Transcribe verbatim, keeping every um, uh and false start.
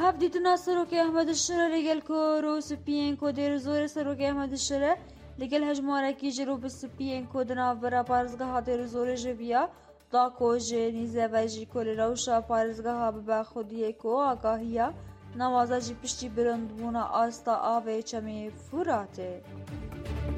هف دیتنا سروک احمد الشره لگل که رو سپین که دیر زور سروک احمد الشره لگل هجماره کی جرو بسپین که دنا برا پارزگاه دیر زور جویا دا کو جنیزه و جی کل روشا پارزگاه به خودیه کو آگاهیا نوازا جی پشتی برندبونا آستا آوه چمی فراته.